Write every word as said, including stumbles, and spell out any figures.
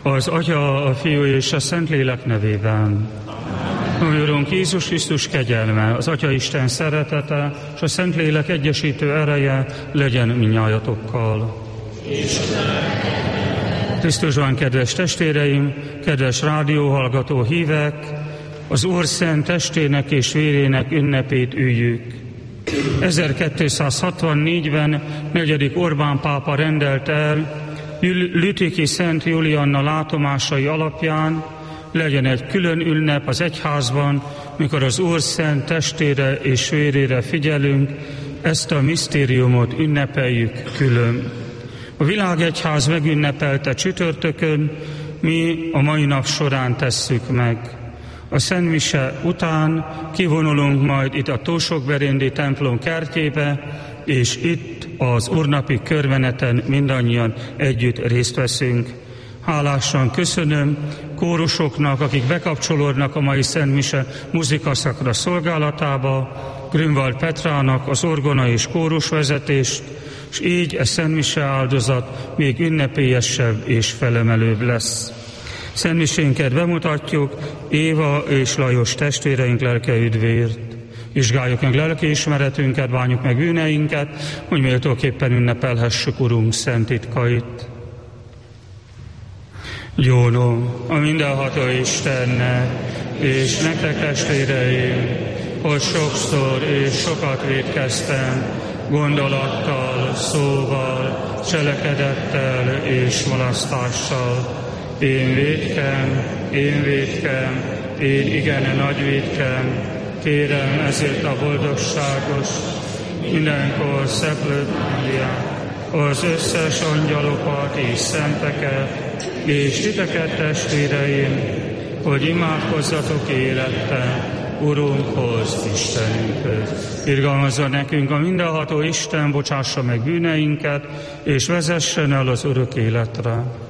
Az Atya, a Fiú és a Szentlélek nevében. Ami Urunk Jézus Krisztus kegyelme, az Atya Isten szeretete és a Szentlélek egyesítő ereje legyen mindnyájatokkal. Krisztusban, kedves testvéreim, kedves rádióhallgató hívek, az Úr szent testének és vérének ünnepét üljük. ezerkétszázhatvannégyben negyedik Orbán pápa rendelt el, Lütiki Szent Julianna látomásai alapján legyen egy külön ünnep az egyházban, mikor az Úr szent testére és vérére figyelünk, ezt a misztériumot ünnepeljük külön. A világegyház megünnepelte csütörtökön, mi a mai nap során tesszük meg. A szentmise után kivonulunk majd itt a Tósokberéndi templom kertjébe, és itt az úrnapi körmeneten mindannyian együtt részt veszünk. Hálásan köszönöm kórusoknak, akik bekapcsolódnak a mai szentmise muzikaszakra szolgálatába, Grünwald Petrának az orgona és kórusvezetést, és így a szentmise áldozat még ünnepélyesebb és felemelőbb lesz. Szentmisénket bemutatjuk Éva és Lajos testvéreink lelke üdvért. Vizsgáljuk meg lelkiismeretünket, bánjuk meg bűneinket, hogy méltóképpen ünnepelhessük Urunk szent titkait. Gyónom a mindenható Istennek, és nektek testvéreim, hogy sokszor és sokat vétkeztem, gondolattal, szóval, cselekedettel és mulasztással. Én vétkem, én vétkem, én igen nagy vétkem, kérem ezért a boldogságos, mindenkor szeplőt az összes angyalokat és szenteket, és titeket testvéreim, hogy imádkozzatok élettel Urunkhoz, Istenünkhöz. Irgalmazza nekünk a mindenható Isten, bocsássa meg bűneinket, és vezessen el az örök életre.